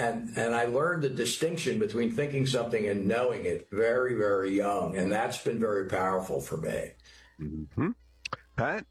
and I learned the distinction between thinking something and knowing it very, very young, and that's been very powerful for me. Mm-hmm. Pat?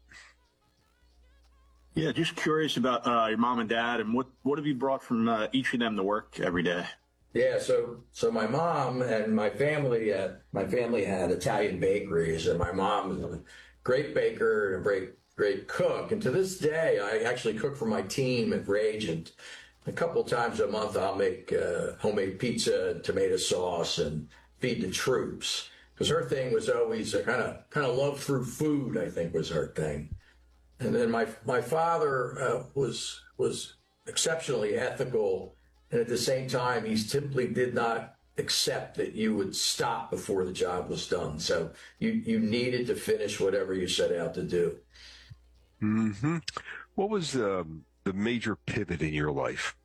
Yeah, just curious about your mom and dad, and what have you brought from each of them to work every day? Yeah, so my mom and my family had Italian bakeries, and my mom was a great baker and a great cook. And to this day, I actually cook for my team at Rage, and a couple of times a month I'll make homemade pizza and tomato sauce and feed the troops. Because her thing was always a kind of love through food, I think was her thing. And then my father was exceptionally ethical, and at the same time, he simply did not accept that you would stop before the job was done. So you needed to finish whatever you set out to do. Mm-hmm. What was the major pivot in your life?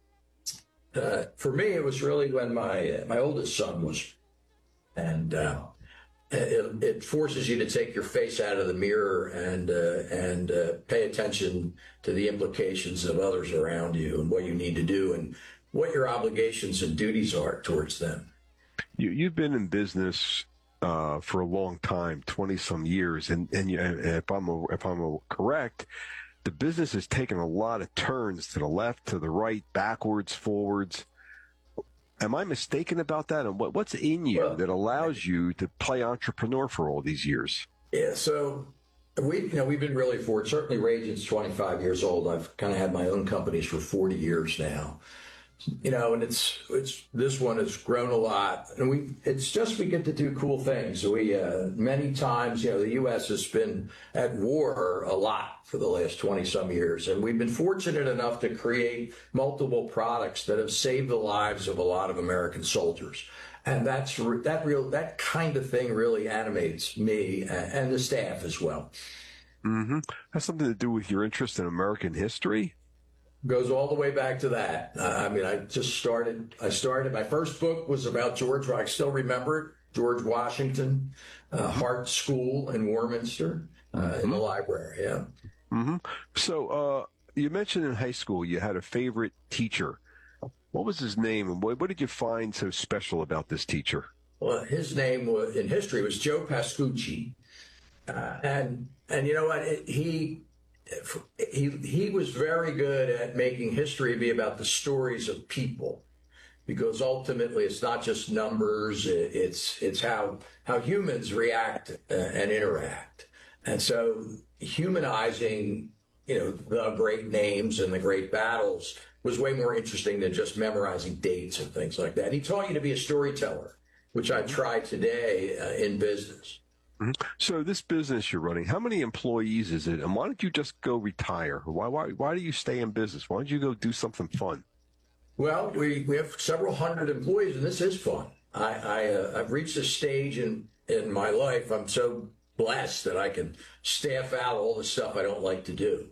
For me, it was really when my oldest son was, and it forces you to take your face out of the mirror and pay attention to the implications of others around you and what you need to do and what your obligations and duties are towards them. You've been in business for a long time, 20-some years, and if I'm correct, the business has taken a lot of turns to the left, to the right, backwards, forwards. Am I mistaken about that? And what's in you that allows you to play entrepreneur for all these years? Yeah, so we've been really fortunate. Certainly, Ragent's 25 years old. I've kind of had my own companies for 40 years now. And it's this one has grown a lot, and we get to do cool things. We many times, the U.S. has been at war a lot for the last 20 some years, and we've been fortunate enough to create multiple products that have saved the lives of a lot of American soldiers. And that kind of thing really animates me and the staff as well. Mm-hmm. Has something to do with your interest in American history? Goes all the way back to that. I started, my first book was about George, I still remember it, George Washington, Hart School in Warminster, in the library, yeah. Mm-hmm. So you mentioned in high school you had a favorite teacher. What was his name, and what did you find so special about this teacher? Well, his name in history was Joe Pascucci. And you know what, he was very good at making history be about the stories of people, because ultimately it's not just numbers, it's how humans react and interact. And so humanizing, the great names and the great battles was way more interesting than just memorizing dates and things like that. He taught you to be a storyteller, which I try today in business. Mm-hmm. So this business you're running, how many employees is it? And why don't you just go retire? Why do you stay in business? Why don't you go do something fun? Well, we have several hundred employees, and this is fun. I've reached a stage in my life. I'm so blessed that I can staff out all the stuff I don't like to do.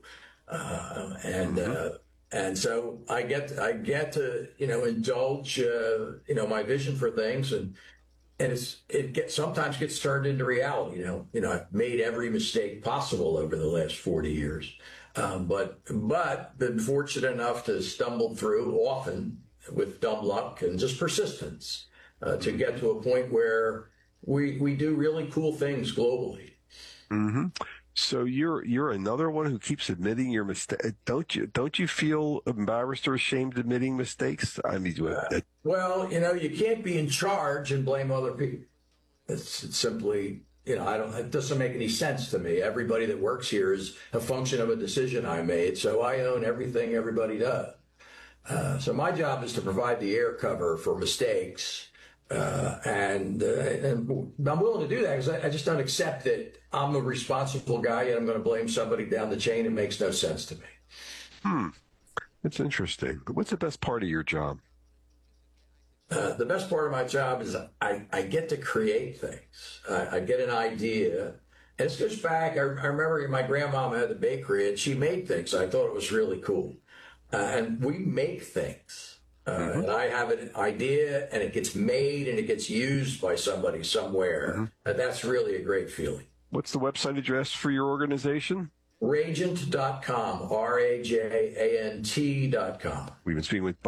And so I get to, indulge, my vision for things, and sometimes gets turned into reality. I've made every mistake possible over the last 40 years, but been fortunate enough to stumble through often with dumb luck and just persistence to get to a point where we do really cool things globally. Mm-hmm. So you're another one who keeps admitting your mistake. Don't you feel embarrassed or ashamed admitting mistakes? I mean, well, you can't be in charge and blame other people. It's simply, it doesn't make any sense to me. Everybody that works here is a function of a decision I made, so I own everything everybody does. So my job is to provide the air cover for mistakes. And I'm willing to do that because I just don't accept that I'm a responsible guy and I'm going to blame somebody down the chain. It makes no sense to me. That's interesting. What's the best part of your job? The best part of my job is I get to create things. I get an idea. And this goes back, I remember my grandmama had a bakery and she made things. I thought it was really cool. And we make things. And I have an idea, and it gets made, and it gets used by somebody somewhere. And that's really a great feeling. What's the website address for your organization? Ragent.com, RAJANT.com. We've been speaking with